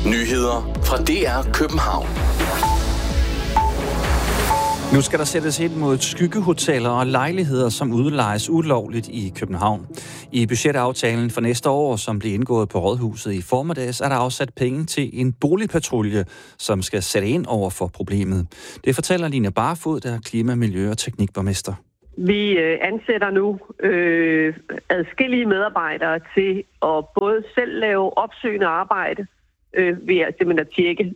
Nyheder fra DR København. Nu skal der sættes ind mod skyggehoteller og lejligheder, som udlejes ulovligt i København. I budgetaftalen for næste år, som blev indgået på Rådhuset i formiddags, er der afsat penge til en boligpatrulje, som skal sætte ind over for problemet. Det fortæller Line Barfod, der er klima-, miljø- og teknikborgmester. Vi ansætter nu adskillige medarbejdere til at både selv lave opsøgende arbejde ved at simpelthen at tjekke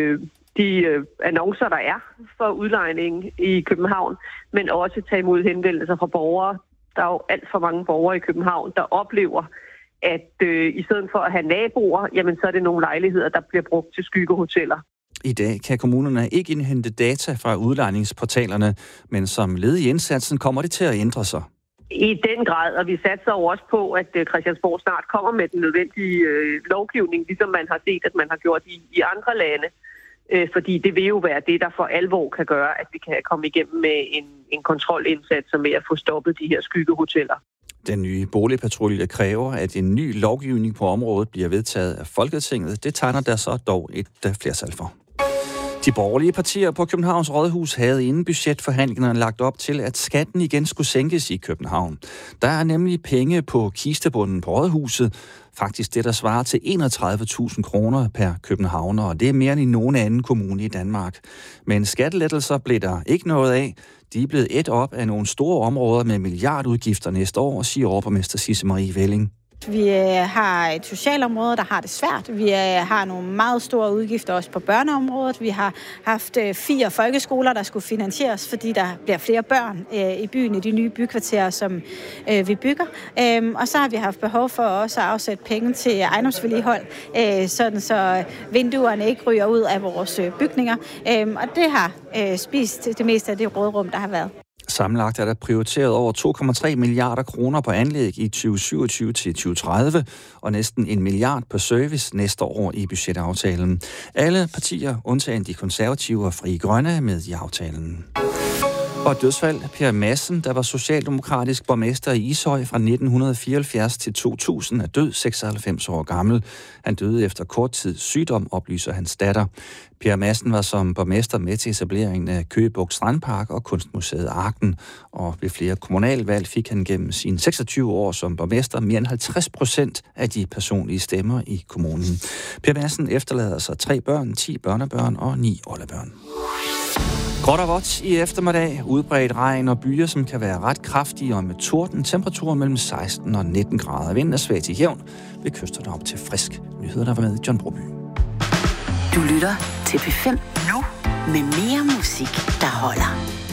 de annoncer, der er for udlejning i København, men også tage imod henvendelser fra borgere. Der er jo alt for mange borgere i København, der oplever, at i stedet for at have naboer, jamen så er det nogle lejligheder, der bliver brugt til skyggehoteller. I dag kan kommunerne ikke indhente data fra udlejningsportalerne, men som led i indsatsen kommer det til at ændre sig. I den grad, og vi satser jo også på, at Christiansborg snart kommer med den nødvendige lovgivning, ligesom man har set, at man har gjort i andre lande. Fordi det vil jo være det, der for alvor kan gøre, at vi kan komme igennem med en kontrolindsats, som er at få stoppet de her skyggehoteller. Den nye boligpatrulje kræver, at en ny lovgivning på området bliver vedtaget af Folketinget. Det tegner der så dog et flertal for. De borgerlige partier på Københavns Rådhus havde inden budgetforhandlingerne lagt op til, at skatten igen skulle sænkes i København. Der er nemlig penge på kistebunden på Rådhuset. Faktisk det, der svarer til 31.000 kroner per københavner, og det er mere end i nogen anden kommune i Danmark. Men skattelettelser blev der ikke noget af. De er blevet ædt op af nogle store områder med milliardudgifter næste år, siger overborgmester Sisse Marie Velling. Vi har et socialområde, der har det svært. Vi har nogle meget store udgifter også på børneområdet. Vi har haft 4 folkeskoler, der skulle finansieres, fordi der bliver flere børn i byen i de nye bykvarterer, som vi bygger. Og så har vi haft behov for også at afsætte penge til ejendomsvedligehold, sådan så vinduerne ikke ryger ud af vores bygninger. Og det har spist det meste af det rådrum, der har været. Sammenlagt er der prioriteret over 2,3 milliarder kroner på anlæg i 2027 til 2030, og næsten 1 milliard på service næste år i budgetaftalen. Alle partier, undtagen de konservative og Frie Grønne, er med i aftalen. Og dødsfald. Per Madsen, der var socialdemokratisk borgmester i Ishøj fra 1974 til 2000, er død, 96 år gammel. Han døde efter kort tid sygdom, oplyser hans datter. Per Madsen var som borgmester med til etableringen af Køge Bugt Strandpark og Kunstmuseet Arken. Og ved flere kommunalvalg fik han gennem sine 26 år som borgmester mere end 50% af de personlige stemmer i kommunen. Per Madsen efterlader sig 3 børn, 10 børnebørn og 9 oldebørn. Gråt og vådt i eftermiddag, udbredt regn og byer, som kan være ret kraftige og med torden. Temperaturer mellem 16 og 19 grader. Vinden er svag til jævn, ved kysterne op til frisk. Nyheder, der var med John Broby. Du lytter til P5 nu med mere musik, der holder.